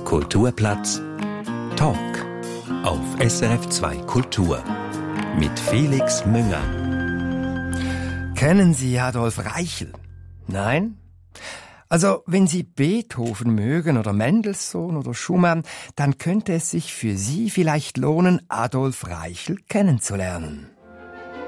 Kulturplatz Talk auf SRF 2 Kultur mit Felix Münger. Kennen Sie Adolf Reichel? Nein? Also, wenn Sie Beethoven mögen oder Mendelssohn oder Schumann, dann könnte es sich für Sie vielleicht lohnen, Adolf Reichel kennenzulernen.